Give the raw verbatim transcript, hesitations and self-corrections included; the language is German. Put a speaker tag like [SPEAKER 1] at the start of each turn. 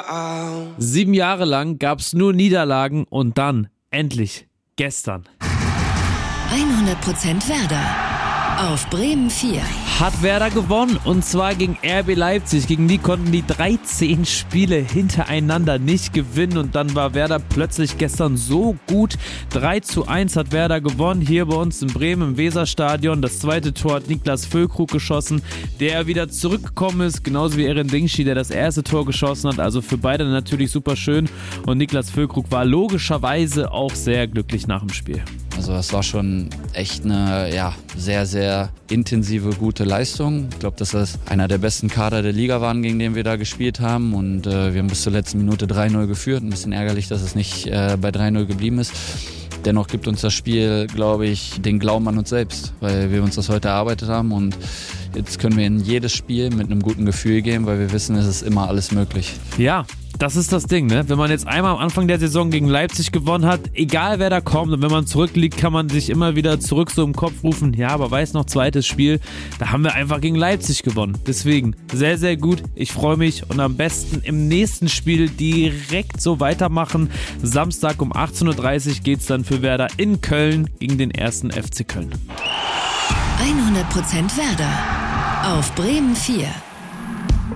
[SPEAKER 1] Sieben Jahre lang gab es nur Niederlagen und dann, endlich, gestern.
[SPEAKER 2] hundert Prozent Werder auf Bremen vier.
[SPEAKER 1] Hat Werder gewonnen und zwar gegen R B Leipzig. Gegen die konnten die dreizehn Spiele hintereinander nicht gewinnen und dann war Werder plötzlich gestern so gut. drei zu eins hat Werder gewonnen hier bei uns in Bremen im Weserstadion. Das zweite Tor hat Niklas Füllkrug geschossen, der wieder zurückgekommen ist, genauso wie Eren Dingshi, der das erste Tor geschossen hat. Also für beide natürlich super schön und Niklas Füllkrug war logischerweise auch sehr glücklich nach dem Spiel.
[SPEAKER 3] Also das war schon echt eine ja, sehr, sehr intensive, gute Leistung. Ich glaube, dass das einer der besten Kader der Liga waren, gegen den wir da gespielt haben. Und äh, wir haben bis zur letzten Minute drei null geführt. Ein bisschen ärgerlich, dass es nicht äh, bei drei null geblieben ist. Dennoch gibt uns das Spiel, glaube ich, den Glauben an uns selbst, weil wir uns das heute erarbeitet haben. Und jetzt können wir in jedes Spiel mit einem guten Gefühl gehen, weil wir wissen, es ist immer alles möglich.
[SPEAKER 1] Ja. Das ist das Ding, ne? Wenn man jetzt einmal am Anfang der Saison gegen Leipzig gewonnen hat, egal wer da kommt und wenn man zurückliegt, kann man sich immer wieder zurück so im Kopf rufen, ja, aber weiß noch, zweites Spiel, da haben wir einfach gegen Leipzig gewonnen. Deswegen sehr, sehr gut. Ich freue mich und am besten im nächsten Spiel direkt so weitermachen. Samstag um achtzehn Uhr dreißig geht es dann für Werder in Köln gegen den ersten F C Köln.
[SPEAKER 2] hundert Prozent Werder auf Bremen vier.